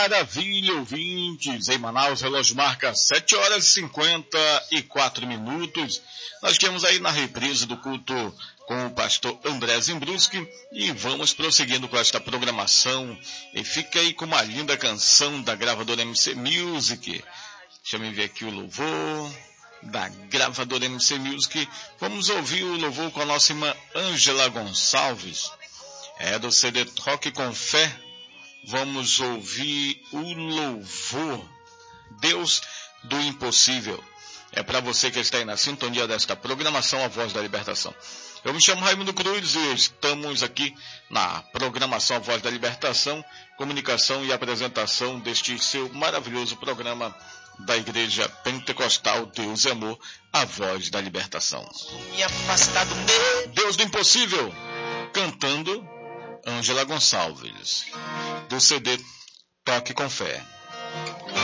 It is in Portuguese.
maravilha, ouvintes! Em Manaus, relógio marca 7 horas e 54 minutos. Nós temos aí na reprise do culto com o pastor André Zimbruski e vamos prosseguindo com esta programação. E fica aí com uma linda canção da gravadora MC Music. Deixa eu ver aqui o louvor da gravadora MC Music. Vamos ouvir o louvor com a nossa irmã Ângela Gonçalves. É do CD Toque com Fé. Vamos ouvir o louvor Deus do Impossível. É para você que está aí na sintonia desta programação, A Voz da Libertação. Eu me chamo Raimundo Cruz e estamos aqui na programação A Voz da Libertação, comunicação e apresentação deste seu maravilhoso programa da Igreja Pentecostal Deus e Amor, A Voz da Libertação. Deus do Impossível, cantando Ângela Gonçalves, do CD Toque com Fé.